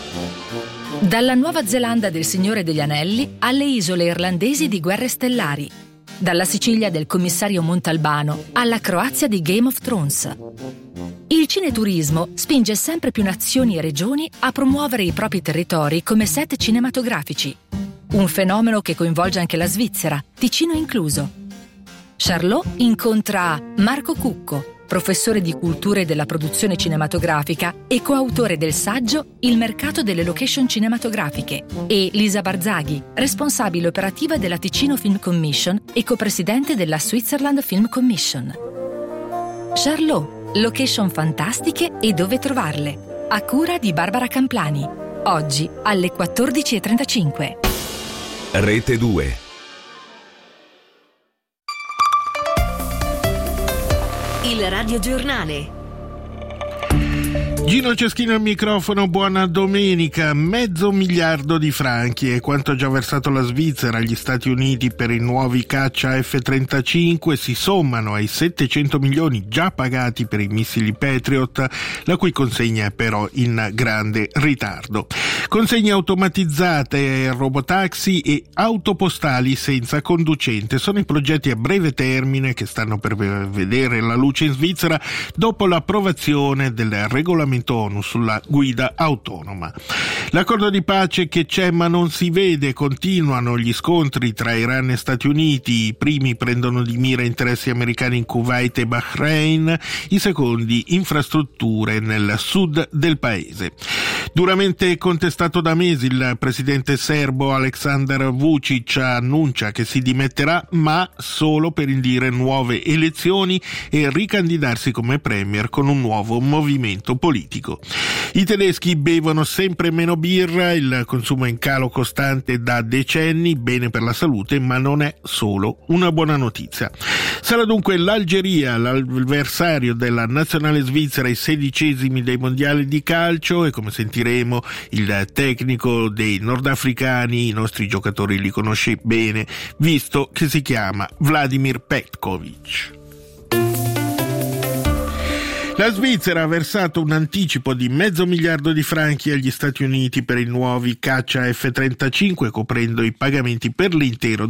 Dalla Nuova Zelanda del Signore degli Anelli alle isole irlandesi di Guerre Stellari. Dalla Sicilia del commissario Montalbano alla Croazia di Game of Thrones. Il cineturismo spinge sempre più nazioni e regioni a promuovere i propri territori come set cinematografici. Un fenomeno che coinvolge anche la Svizzera, Ticino incluso. Charlot incontra Marco Cucco, professore di cultura e della produzione cinematografica e coautore del saggio Il mercato delle location cinematografiche, e Lisa Barzaghi, responsabile operativa della Ticino Film Commission e copresidente della Switzerland Film Commission. Charlot, location fantastiche e dove trovarle, a cura di Barbara Camplani, oggi alle 14:35. Rete 2. Il radiogiornale. Gino Ceschino al microfono, buona domenica. 500 miliardi di franchi è quanto ha già versato la Svizzera agli Stati Uniti per i nuovi caccia F-35, si sommano ai 700 milioni già pagati per i missili Patriot, la cui consegna è però in grande ritardo. Consegne automatizzate, robotaxi e autopostali senza conducente sono i progetti a breve termine che stanno per vedere la luce in Svizzera dopo l'approvazione del regolamento ONU sulla guida autonoma. L'accordo di pace che c'è ma non si vede, continuano gli scontri tra Iran e Stati Uniti, i primi prendono di mira interessi americani in Kuwait e Bahrain, i secondi infrastrutture nel sud del paese. Duramente contestato da mesi, il presidente serbo Aleksandar Vučić annuncia che si dimetterà, ma solo per indire nuove elezioni e ricandidarsi come premier con un nuovo movimento politico. I tedeschi bevono sempre meno birra, il consumo è in calo costante da decenni, bene per la salute, ma non è solo una buona notizia. Sarà dunque l'Algeria l'avversario della nazionale svizzera ai 16esimi dei mondiali di calcio e, come sentiremo, il tecnico dei nordafricani, i nostri giocatori li conosce bene, visto che si chiama Vladimir Petkovic. La Svizzera ha versato un anticipo di 500 miliardi di franchi agli Stati Uniti per i nuovi caccia F-35, coprendo i pagamenti per l'intero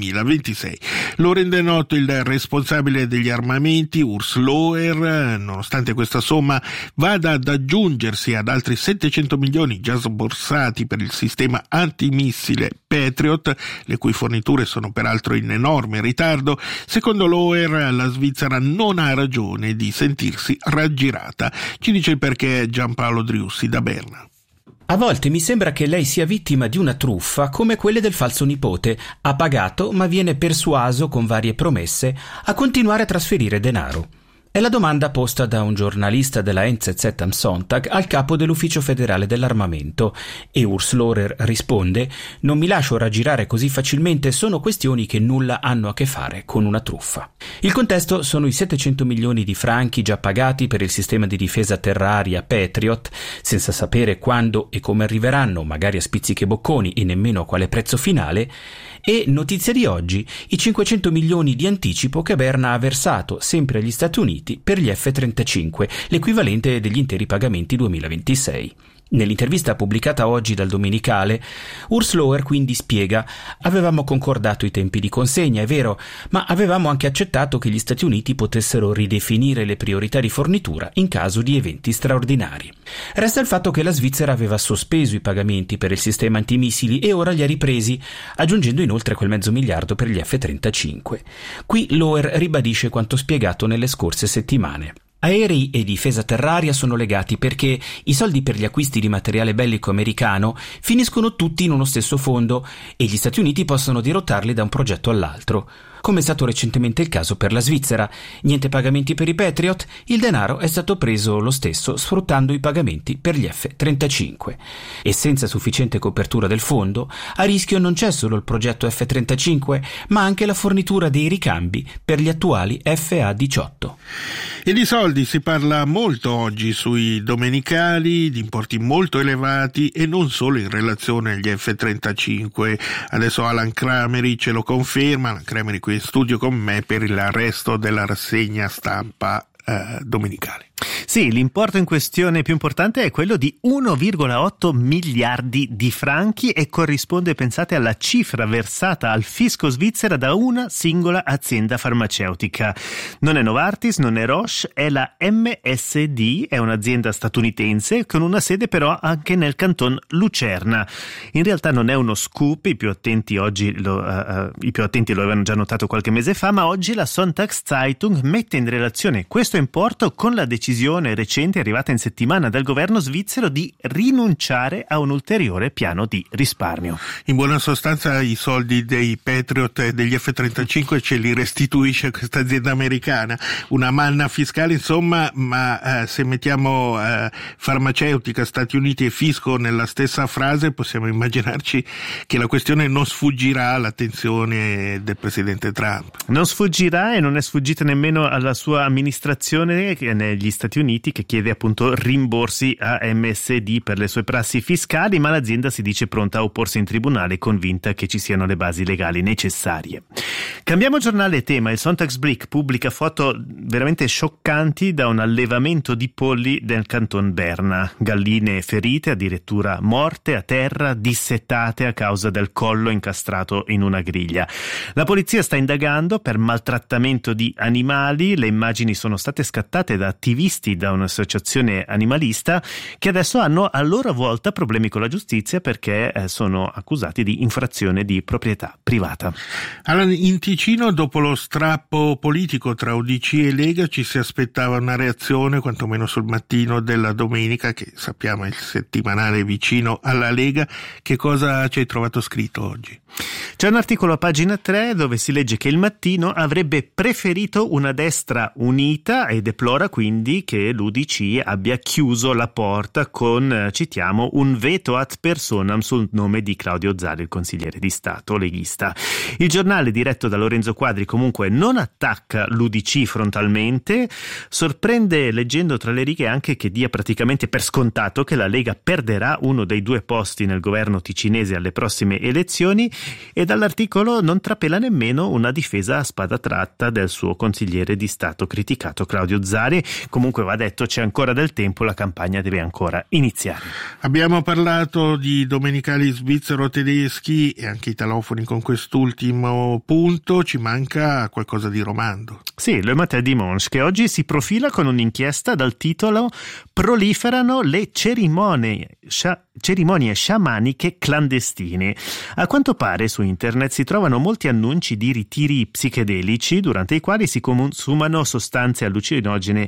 2026. Lo rende noto il responsabile degli armamenti, Urs Loher. Nonostante questa somma vada ad aggiungersi ad altri 700 milioni già sborsati per il sistema antimissile Patriot, le cui forniture sono peraltro in enorme ritardo, secondo Loher la Svizzera non ha ragione di sentirsi raggirata. Ci dice il perché Giampaolo Driussi da Berna. A volte mi sembra che lei sia vittima di una truffa come quelle del falso nipote. Ha pagato, ma viene persuaso con varie promesse a continuare a trasferire denaro. È la domanda posta da un giornalista della NZZ am Sonntag al capo dell'Ufficio federale dell'armamento, e Urs Loher risponde: «Non mi lascio raggirare così facilmente, sono questioni che nulla hanno a che fare con una truffa». Il contesto sono i 700 milioni di franchi già pagati per il sistema di difesa terra-aria Patriot, senza sapere quando e come arriveranno, magari a spizzichi bocconi e nemmeno a quale prezzo finale, e, notizia di oggi, i 500 milioni di anticipo che Berna ha versato, sempre agli Stati Uniti, per gli F-35, l'equivalente degli interi pagamenti 2026. Nell'intervista pubblicata oggi dal Domenicale, Urs Loher quindi spiega: avevamo concordato i tempi di consegna, è vero, ma avevamo anche accettato che gli Stati Uniti potessero ridefinire le priorità di fornitura in caso di eventi straordinari. Resta il fatto che la Svizzera aveva sospeso i pagamenti per il sistema antimissili e ora li ha ripresi, aggiungendo inoltre quel 500 miliardi per gli F-35. Qui Loher ribadisce quanto spiegato nelle scorse settimane. Aerei e difesa terraria sono legati perché i soldi per gli acquisti di materiale bellico americano finiscono tutti in uno stesso fondo e gli Stati Uniti possono dirottarli da un progetto all'altro. Come è stato recentemente il caso per la Svizzera. Niente pagamenti per i Patriot, il denaro è stato preso lo stesso sfruttando i pagamenti per gli F-35. E senza sufficiente copertura del fondo, a rischio non c'è solo il progetto F-35, ma anche la fornitura dei ricambi per gli attuali FA-18. E di soldi si parla molto oggi sui domenicali, di importi molto elevati e non solo in relazione agli F-35. Adesso Alan Crameri ce lo conferma, Alan Crameri qui in studio con me per il resto della rassegna stampa domenicale. Sì, l'importo in questione più importante è quello di 1,8 miliardi di franchi e corrisponde, pensate, alla cifra versata al fisco svizzera da una singola azienda farmaceutica. Non è Novartis, non è Roche, è la MSD, è un'azienda statunitense con una sede però anche nel canton Lucerna. In realtà non è uno scoop, i più attenti lo avevano già notato qualche mese fa, ma oggi la Sonntagszeitung mette in relazione questo importo con la decisione recente arrivata in settimana dal governo svizzero di rinunciare a un ulteriore piano di risparmio. In buona sostanza i soldi dei Patriot e degli F-35 ce li restituisce questa azienda americana, una manna fiscale insomma, ma se mettiamo farmaceutica, Stati Uniti e fisco nella stessa frase possiamo immaginarci che la questione non sfuggirà all'attenzione del presidente Trump. Non sfuggirà, e non è sfuggita nemmeno alla sua amministrazione negli Stati Uniti, che chiede appunto rimborsi a MSD per le sue prassi fiscali, ma l'azienda si dice pronta a opporsi in tribunale, convinta che ci siano le basi legali necessarie. Cambiamo giornale e tema. Il Sonntagsblick pubblica foto veramente scioccanti da un allevamento di polli del canton Berna. Galline ferite, addirittura morte a terra, dissettate a causa del collo incastrato in una griglia. La polizia sta indagando per maltrattamento di animali. Le immagini sono state scattate da attivisti da un'associazione animalista che adesso hanno a loro volta problemi con la giustizia perché sono accusati di infrazione di proprietà privata. In Ticino, dopo lo strappo politico tra UDC e Lega, ci si aspettava una reazione, quantomeno sul Mattino della domenica, che sappiamo è il settimanale vicino alla Lega. Che cosa ci hai trovato scritto oggi? C'è un articolo a pagina 3 dove si legge che il Mattino avrebbe preferito una destra unita e deplora quindi che l'UDC abbia chiuso la porta con, citiamo, un veto ad personam sul nome di Claudio Zali, il consigliere di Stato leghista. Il giornale, diretto da Lorenzo Quadri, comunque non attacca l'UDC frontalmente, sorprende leggendo tra le righe anche che dia praticamente per scontato che la Lega perderà uno dei due posti nel governo ticinese alle prossime elezioni, e dall'articolo non trapela nemmeno una difesa a spada tratta del suo consigliere di Stato criticato Claudio Zari. Comunque va detto, c'è ancora del tempo, la campagna deve ancora iniziare. Abbiamo parlato di domenicali svizzero-tedeschi e anche italofoni con quest'ultimo punto, ci manca qualcosa di romando. Sì, Le Matin Dimanche, che oggi si profila con un'inchiesta dal titolo "Proliferano le cerimonie sciamaniche clandestine". A quanto pare su internet si trovano molti annunci di ritiri psichedelici durante i quali si consumano sostanze allucinogene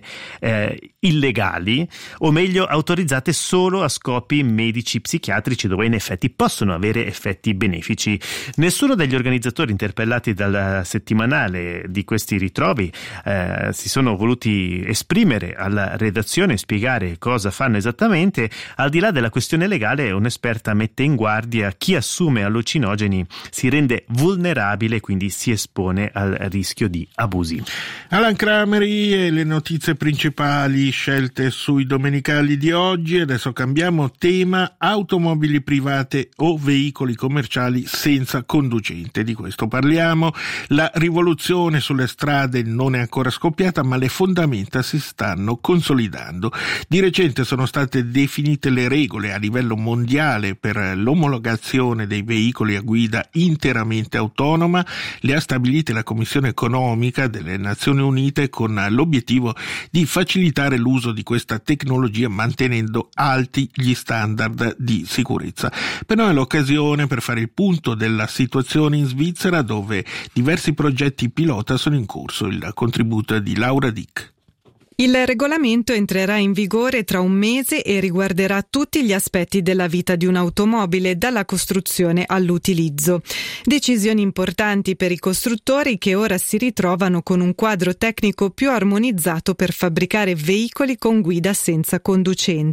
illegali, o meglio autorizzate solo a scopi medici psichiatrici, dove in effetti possono avere effetti benefici. Nessuno degli organizzatori interpellati dal settimanale di questi ritrovi si sono voluti esprimere alla redazione e spiegare cosa fanno esattamente. Al di là della questione legale, un'esperta mette in guardia chi assume allucinogeni si rende vulnerabile e quindi si espone al rischio di abusi. Alan Crameri e le notizie principali scelte sui domenicali di oggi. Adesso cambiamo tema: automobili private o veicoli commerciali senza conducente. Di questo parliamo. La rivoluzione sulle strade non è ancora scoppiata, ma le fondamenta si stanno consolidando. Di recente sono state definite le regole a livello mondiale per l'omologazione dei veicoli a guida interamente autonoma. Le ha stabilite la Commissione economica delle Nazioni Unite con l'obiettivo di facilitare l'uso di questa tecnologia mantenendo alti gli standard di sicurezza. Però è l'occasione per fare il punto della situazione in Svizzera, dove diversi progetti pilota sono in corso. Il contributo di Laura Dick. Il regolamento entrerà in vigore tra un mese e riguarderà tutti gli aspetti della vita di un'automobile, dalla costruzione all'utilizzo. Decisioni importanti per i costruttori, che ora si ritrovano con un quadro tecnico più armonizzato per fabbricare veicoli con guida senza conducente.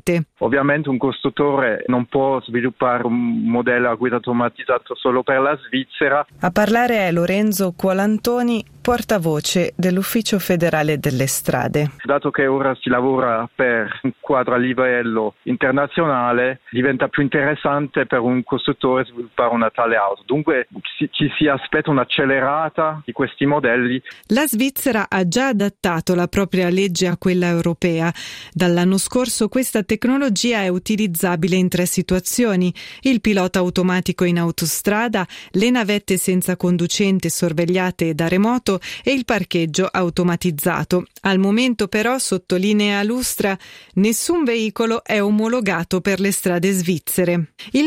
Ovviamente un costruttore non può sviluppare un modello a guida automatizzato solo per la Svizzera. A parlare è Lorenzo Cuolantoni, portavoce dell'Ufficio Federale delle Strade. Dato che ora si lavora per un quadro a livello internazionale, diventa più interessante per un costruttore sviluppare una tale auto. Dunque ci si aspetta un'accelerata di questi modelli. La Svizzera ha già adattato la propria legge a quella europea. Dall'anno scorso questa tecnologia è utilizzabile in 3 situazioni: il pilota automatico in autostrada, le navette senza conducente sorvegliate da remoto e il parcheggio automatizzato. Al momento però, sottolinea Lustra, nessun veicolo è omologato per le strade svizzere. Il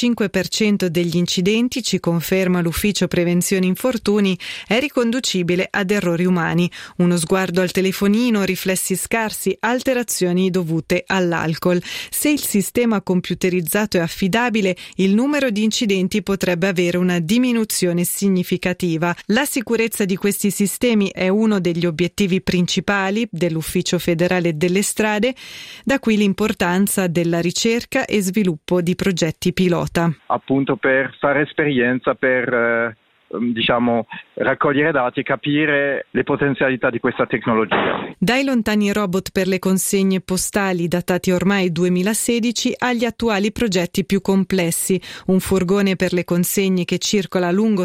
95% degli incidenti, ci conferma l'Ufficio Prevenzione Infortuni, è riconducibile ad errori umani. Uno sguardo al telefonino, riflessi scarsi, alterazioni dovute all'alcol. Se il sistema computerizzato è affidabile, il numero di incidenti potrebbe avere una diminuzione significativa. La sicurezza di questi sistemi è uno degli obiettivi principali dell'Ufficio Federale delle Strade, da qui l'importanza della ricerca e sviluppo di progetti pilota. Appunto per fare esperienza, per raccogliere dati e capire le potenzialità di questa tecnologia. Dai lontani robot per le consegne postali datati ormai 2016 agli attuali progetti più complessi: un furgone per le consegne che circola lungo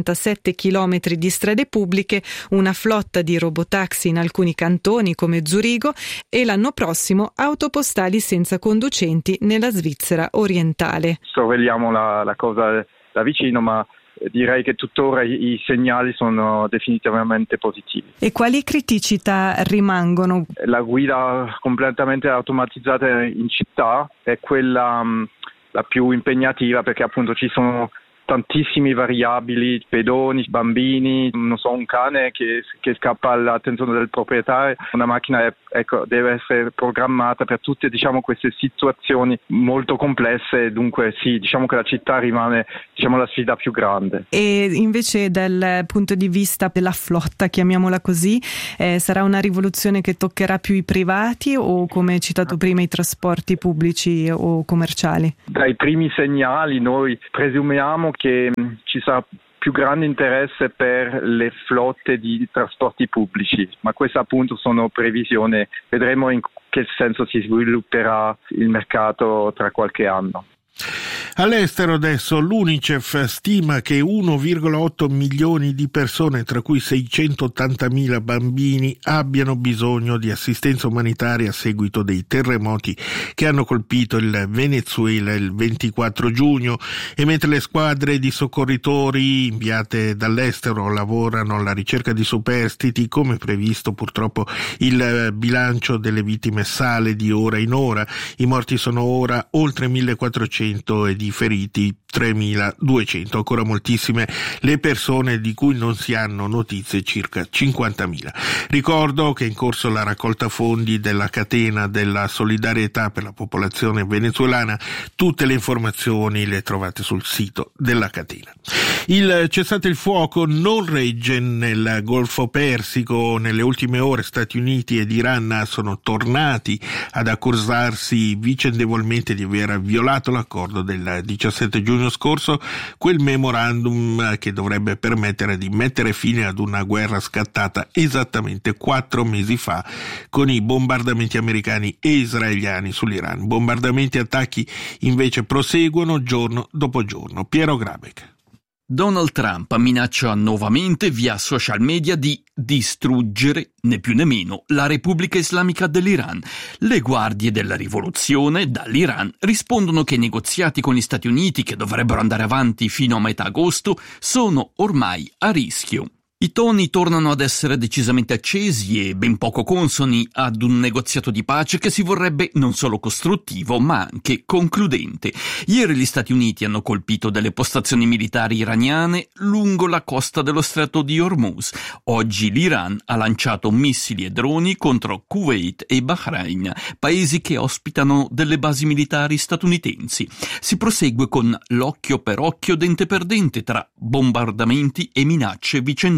67 km di strade pubbliche, una flotta di robotaxi in alcuni cantoni come Zurigo e l'anno prossimo autopostali senza conducenti nella Svizzera orientale. Sorvegliamo la cosa da vicino, ma direi che tuttora i segnali sono definitivamente positivi. E quali criticità rimangono? La guida completamente automatizzata in città è quella la più impegnativa, perché appunto ci sono tantissimi variabili, pedoni, bambini, un cane che scappa all'attenzione del proprietario. Una macchina deve essere programmata per tutte queste situazioni molto complesse, dunque sì, che la città rimane la sfida più grande. E invece dal punto di vista della flotta, chiamiamola così, sarà una rivoluzione che toccherà più i privati o, come citato prima, i trasporti pubblici o commerciali? Dai primi segnali noi presumiamo che ci sarà più grande interesse per le flotte di trasporti pubblici, ma queste appunto sono previsioni, vedremo in che senso si svilupperà il mercato tra qualche anno. All'estero adesso l'UNICEF stima che 1,8 milioni di persone, tra cui 680.000 bambini, abbiano bisogno di assistenza umanitaria a seguito dei terremoti che hanno colpito il Venezuela il 24 giugno, e mentre le squadre di soccorritori inviate dall'estero lavorano alla ricerca di superstiti, come previsto purtroppo il bilancio delle vittime sale di ora in ora. I morti sono ora oltre 1.400 e di feriti 3.200, ancora moltissime le persone di cui non si hanno notizie, circa 50.000. Ricordo che è in corso la raccolta fondi della catena della solidarietà per la popolazione venezuelana. Tutte le informazioni le trovate sul sito della catena. Il cessate il fuoco non regge nel Golfo Persico. Nelle ultime ore Stati Uniti ed Iran sono tornati ad accusarsi vicendevolmente di aver violato l'accordo del 17 giugno scorso, quel memorandum che dovrebbe permettere di mettere fine ad una guerra scattata esattamente 4 mesi fa con i bombardamenti americani e israeliani sull'Iran. Bombardamenti e attacchi invece proseguono giorno dopo giorno. Piero Grabeck. Donald Trump minaccia nuovamente via social media di distruggere, né più né meno, la Repubblica Islamica dell'Iran. Le guardie della rivoluzione dall'Iran rispondono che i negoziati con gli Stati Uniti, che dovrebbero andare avanti fino a metà agosto, sono ormai a rischio. I toni tornano ad essere decisamente accesi e ben poco consoni ad un negoziato di pace che si vorrebbe non solo costruttivo ma anche concludente. Ieri gli Stati Uniti hanno colpito delle postazioni militari iraniane lungo la costa dello stretto di Hormuz. Oggi l'Iran ha lanciato missili e droni contro Kuwait e Bahrain, paesi che ospitano delle basi militari statunitensi. Si prosegue con l'occhio per occhio, dente per dente tra bombardamenti e minacce vicendevoli.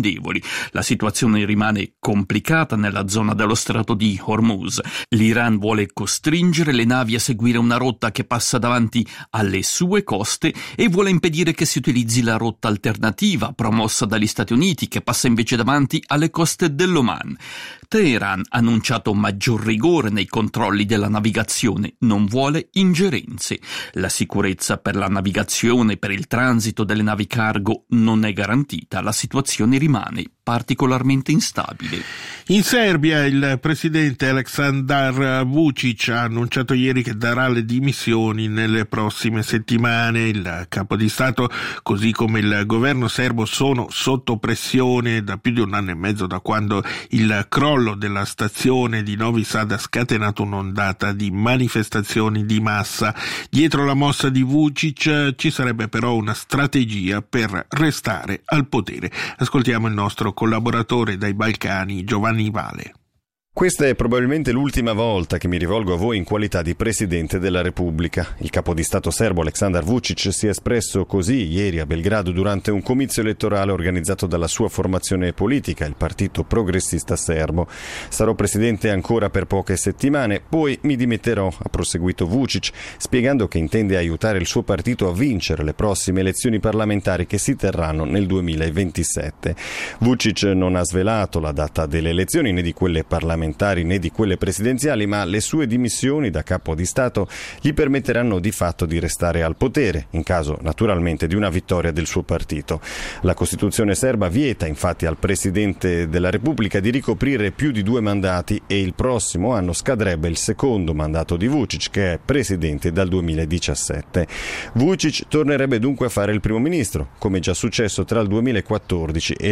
favorevoli. La situazione rimane complicata nella zona dello Strato di Hormuz. L'Iran vuole costringere le navi a seguire una rotta che passa davanti alle sue coste e vuole impedire che si utilizzi la rotta alternativa promossa dagli Stati Uniti, che passa invece davanti alle coste dell'Oman. Teheran ha annunciato maggior rigore nei controlli della navigazione, non vuole ingerenze. La sicurezza per la navigazione e per il transito delle navi cargo non è garantita, la situazione rimane particolarmente instabile. In Serbia il presidente Aleksandar Vučić ha annunciato ieri che darà le dimissioni nelle prossime settimane. Il capo di Stato, così come il governo serbo, sono sotto pressione da più di un anno e mezzo, da quando il crollo della stazione di Novi Sad ha scatenato un'ondata di manifestazioni di massa. Dietro la mossa di Vučić ci sarebbe però una strategia per restare al potere. Ascoltiamo il nostro collaboratore dai Balcani, Giovanni Vale. Questa è probabilmente l'ultima volta che mi rivolgo a voi in qualità di Presidente della Repubblica. Il capo di Stato serbo Aleksandar Vučić si è espresso così ieri a Belgrado durante un comizio elettorale organizzato dalla sua formazione politica, il Partito Progressista Serbo. Sarò Presidente ancora per poche settimane, poi mi dimetterò, ha proseguito Vučić, spiegando che intende aiutare il suo partito a vincere le prossime elezioni parlamentari che si terranno nel 2027. Vučić non ha svelato la data delle elezioni né di quelle parlamentari né di quelle presidenziali, ma le sue dimissioni da capo di Stato gli permetteranno di fatto di restare al potere, in caso naturalmente di una vittoria del suo partito. La Costituzione serba vieta infatti al Presidente della Repubblica di ricoprire più di 2 mandati e il prossimo anno scadrebbe il secondo mandato di Vučić, che è Presidente dal 2017. Vučić tornerebbe dunque a fare il primo ministro, come già successo tra il 2014 e il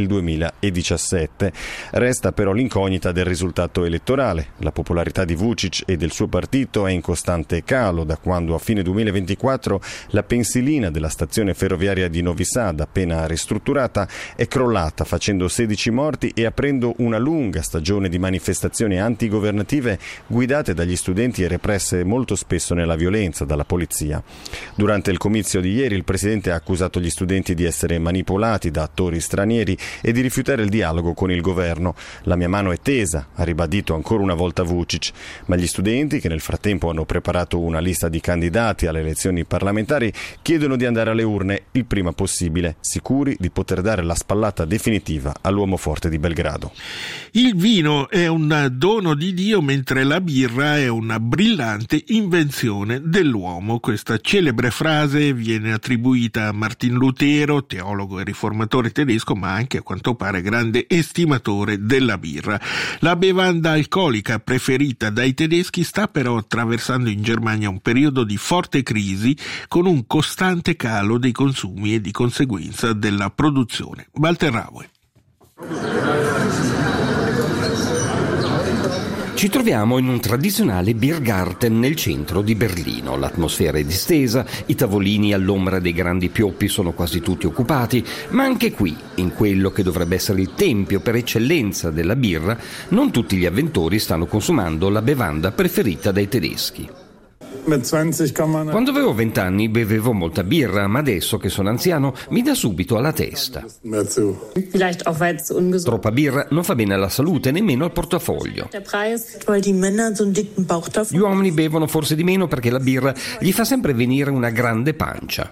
2017. Resta però l'incognita del risultato elettorale. La popolarità di Vučić e del suo partito è in costante calo da quando a fine 2024 la pensilina della stazione ferroviaria di Novi Sad, appena ristrutturata, è crollata, facendo 16 morti e aprendo una lunga stagione di manifestazioni antigovernative guidate dagli studenti e represse molto spesso nella violenza dalla polizia. Durante il comizio di ieri il presidente ha accusato gli studenti di essere manipolati da attori stranieri e di rifiutare il dialogo con il governo. La mia mano è tesa, ha ribadito ancora una volta Vučić, ma gli studenti, che nel frattempo hanno preparato una lista di candidati alle elezioni parlamentari, chiedono di andare alle urne il prima possibile, sicuri di poter dare la spallata definitiva all'uomo forte di Belgrado. Il vino è un dono di Dio, mentre la birra è una brillante invenzione dell'uomo. Questa celebre frase viene attribuita a Martin Lutero, teologo e riformatore tedesco, ma anche a quanto pare grande estimatore della birra. La bevanda alcolica preferita dai tedeschi sta però attraversando in Germania un periodo di forte crisi, con un costante calo dei consumi e di conseguenza della produzione. Walter Raue. Ci troviamo in un tradizionale Biergarten nel centro di Berlino. L'atmosfera è distesa, i tavolini all'ombra dei grandi pioppi sono quasi tutti occupati, ma anche qui, in quello che dovrebbe essere il tempio per eccellenza della birra, non tutti gli avventori stanno consumando la bevanda preferita dai tedeschi. Quando avevo 20 anni bevevo molta birra, ma adesso che sono anziano mi dà subito alla testa. Troppa birra non fa bene alla salute, nemmeno al portafoglio. Gli uomini bevono forse di meno perché la birra gli fa sempre venire una grande pancia.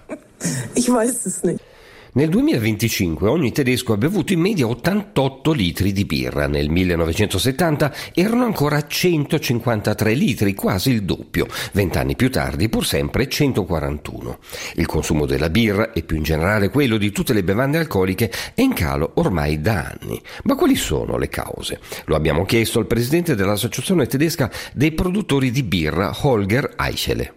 Nel 2025 ogni tedesco ha bevuto in media 88 litri di birra. Nel 1970 erano ancora 153 litri, quasi il doppio. 20 anni più tardi, pur sempre 141. Il consumo della birra, e più in generale quello di tutte le bevande alcoliche, è in calo ormai da anni. Ma quali sono le cause? Lo abbiamo chiesto al presidente dell'Associazione tedesca dei produttori di birra, Holger Eichele.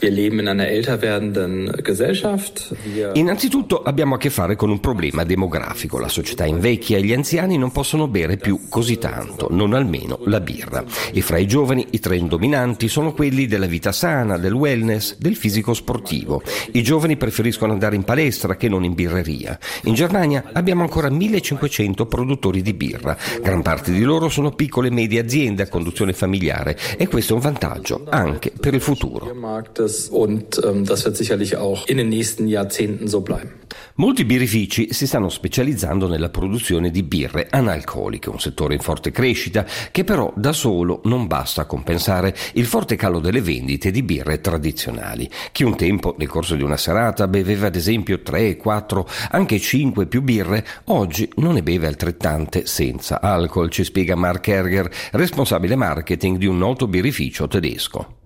Innanzitutto abbiamo a che fare con un problema demografico. La società invecchia e gli anziani non possono bere più così tanto, non almeno la birra. E fra i giovani i trend dominanti sono quelli della vita sana, del wellness, del fisico sportivo. I giovani preferiscono andare in palestra che non in birreria. In Germania abbiamo ancora 1500 produttori di birra. Gran parte di loro sono piccole e medie aziende a conduzione familiare, e questo è un vantaggio anche per il futuro. Und das wird sicherlich auch in den nächsten Jahrzehnten so bleiben. Molti birrifici si stanno specializzando nella produzione di birre analcoliche, un settore in forte crescita che però da solo non basta a compensare il forte calo delle vendite di birre tradizionali. Chi un tempo nel corso di una serata beveva ad esempio 3, 4, anche 5 più birre, oggi non ne beve altrettante senza alcol, ci spiega Mark Erger, responsabile marketing di un noto birrificio tedesco.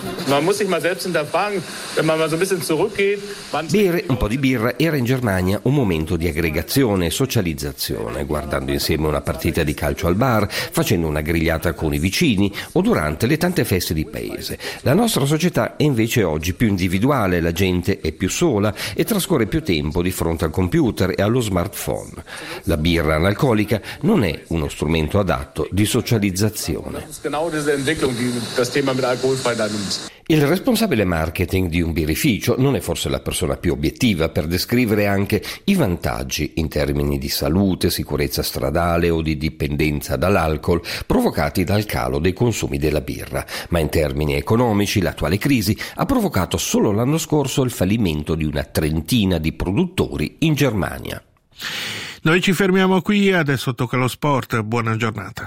Bere un po' di birra era in Germania un momento di aggregazione e socializzazione, guardando insieme una partita di calcio al bar, facendo una grigliata con i vicini o durante le tante feste di paese. La nostra società è invece oggi più individuale, la gente è più sola e trascorre più tempo di fronte al computer e allo smartphone. La birra analcolica non è uno strumento adatto di socializzazione. Il responsabile marketing di un birrificio non è forse la persona più obiettiva per descrivere anche i vantaggi in termini di salute, sicurezza stradale o di dipendenza dall'alcol provocati dal calo dei consumi della birra, ma in termini economici l'attuale crisi ha provocato solo l'anno scorso il fallimento di una trentina di produttori in Germania. Noi ci fermiamo qui, adesso tocca lo sport. Buona giornata.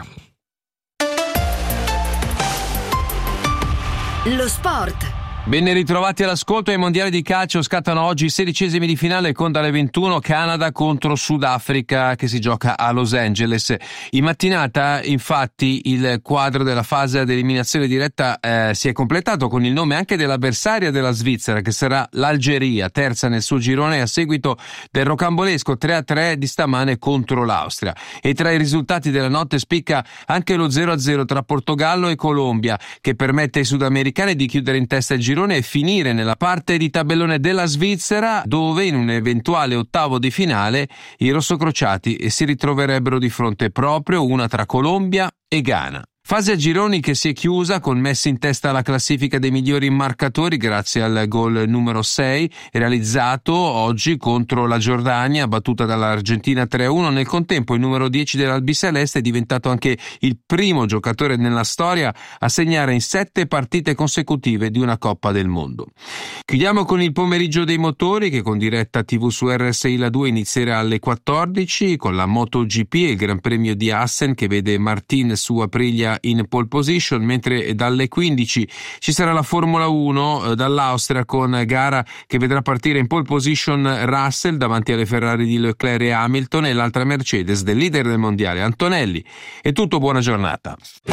Lo sport. Ben ritrovati all'ascolto. Ai mondiali di calcio scattano oggi i 16esimi di finale con dalle 21 Canada contro Sudafrica che si gioca a Los Angeles. In mattinata infatti il quadro della fase ad eliminazione diretta si è completato con il nome anche dell'avversaria della Svizzera, che sarà l'Algeria, terza nel suo girone a seguito del rocambolesco 3-3 di stamane contro l'Austria. E tra i risultati della notte spicca anche lo 0-0 tra Portogallo e Colombia, che permette ai sudamericani di chiudere in testa il girone e finire nella parte di tabellone della Svizzera, dove in un eventuale ottavo di finale i rossocrociati si ritroverebbero di fronte proprio una tra Colombia e Ghana. Fase a gironi che si è chiusa con Messi in testa alla classifica dei migliori marcatori grazie al gol numero 6 realizzato oggi contro la Giordania, battuta dall'Argentina 3-1. Nel contempo il numero 10 dell'Albiceleste è diventato anche il primo giocatore nella storia a segnare in 7 partite consecutive di una Coppa del Mondo. Chiudiamo con il pomeriggio dei motori che con diretta TV su RSI La 2 inizierà alle 14 con la MotoGP e il Gran Premio di Assen che vede Martin su Aprilia in pole position, mentre dalle 15 ci sarà la Formula 1 dall'Austria con gara che vedrà partire in pole position Russell davanti alle Ferrari di Leclerc e Hamilton e l'altra Mercedes del leader del mondiale Antonelli. È tutto, buona giornata.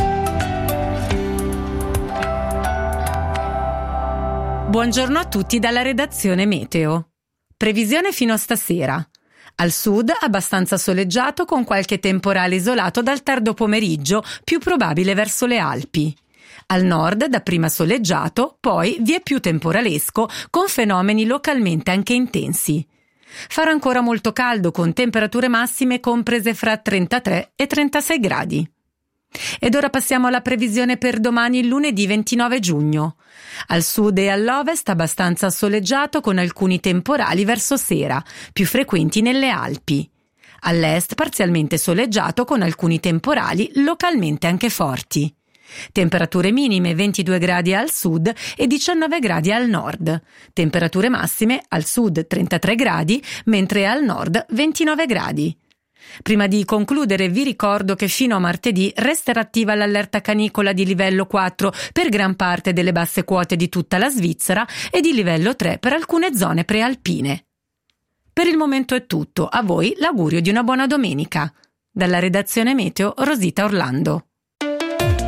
Buongiorno a tutti dalla redazione Meteo. Previsione fino a stasera. Al sud abbastanza soleggiato con qualche temporale isolato dal tardo pomeriggio, più probabile verso le Alpi. Al nord dapprima soleggiato, poi vieppiù temporalesco con fenomeni localmente anche intensi. Farà ancora molto caldo con temperature massime comprese fra 33 e 36 gradi. Ed ora passiamo alla previsione per domani lunedì 29 giugno. Al sud e all'ovest abbastanza soleggiato con alcuni temporali verso sera, più frequenti nelle Alpi. All'est parzialmente soleggiato con alcuni temporali localmente anche forti. Temperature minime 22 gradi al sud e 19 gradi al nord. Temperature massime al sud 33 gradi, mentre al nord 29 gradi. Prima di concludere vi ricordo che fino a martedì resterà attiva l'allerta canicola di livello 4 per gran parte delle basse quote di tutta la Svizzera e di livello 3 per alcune zone prealpine. Per il momento è tutto, a voi l'augurio di una buona domenica. Dalla redazione Meteo, Rosita Orlando.